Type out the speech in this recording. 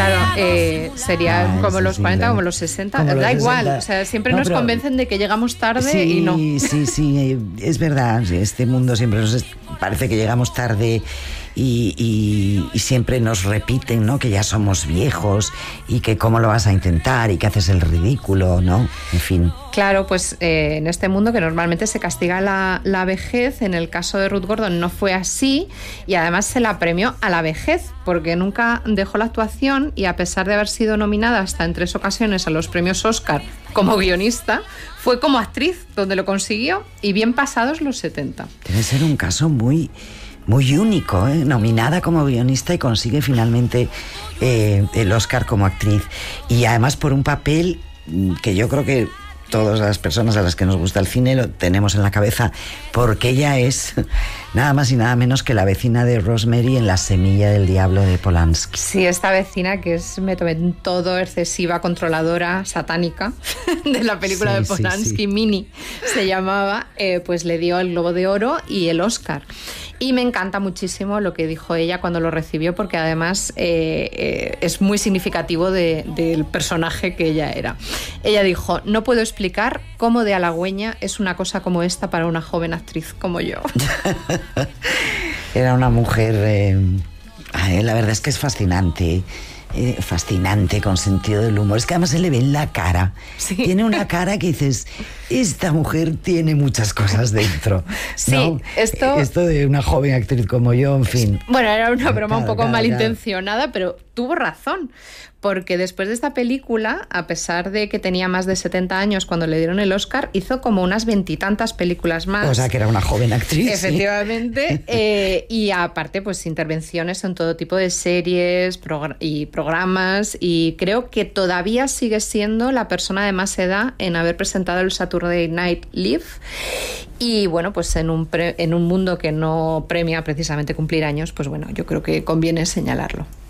Claro, sería como los 40, como los 60, como da igual, 60. O sea, siempre nos convencen de que llegamos tarde y no. Sí, es verdad, este mundo siempre parece que llegamos tarde y siempre nos repiten, ¿no? Que ya somos viejos y que cómo lo vas a intentar y que haces el ridículo, ¿no? En fin. Claro, pues en este mundo que normalmente se castiga la vejez, en el caso de Ruth Gordon no fue así y además se la premió a la vejez porque nunca dejó la actuación y a pesar de haber sido nominada hasta en 3 ocasiones a los premios Oscar como guionista, fue como actriz donde lo consiguió y bien pasados los 70. Debe ser un caso muy único, ¿eh? Nominada como guionista y consigue finalmente el Oscar como actriz y además por un papel que yo creo que todas las personas a las que nos gusta el cine lo tenemos en la cabeza, porque ella es nada más y nada menos que la vecina de Rosemary en La semilla del diablo de Polanski. Sí, esta vecina que es todo excesiva, controladora, satánica de la película de Polanski, Minnie se llamaba, pues le dio el Globo de Oro y el Oscar. Y me encanta muchísimo lo que dijo ella cuando lo recibió, porque además es muy significativo del personaje que ella era. Ella dijo: no puedo explicar cómo de halagüeña es una cosa como esta para una joven actriz como yo. Era una mujer, la verdad es que es fascinante. Fascinante, con sentido del humor. Es que además se le ve en la cara. Sí. Tiene una cara que dices, esta mujer tiene muchas cosas dentro. Sí, ¿no? Esto de una joven actriz como yo, en fin. Bueno, era una broma un poco malintencionada, pero tuvo razón. Porque después de esta película, a pesar de que tenía más de 70 años cuando le dieron el Oscar, hizo como unas 20 y tantas películas más. O sea, que era una joven actriz. Efectivamente. ¿Sí? Y aparte, pues intervenciones en todo tipo de series y programas. Y creo que todavía sigue siendo la persona de más edad en haber presentado el Saturday Night Live. Y bueno, pues en un mundo que no premia precisamente cumplir años, pues bueno, yo creo que conviene señalarlo.